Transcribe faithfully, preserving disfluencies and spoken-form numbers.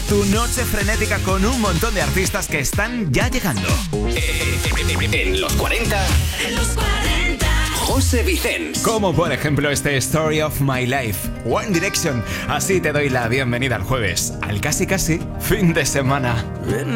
tu noche frenética con un montón de artistas que están ya llegando. En los cuarenta, En los cuarenta. José Vicens. Como por ejemplo este Story of My Life, One Direction. Así te doy la bienvenida al jueves, al casi casi fin de semana.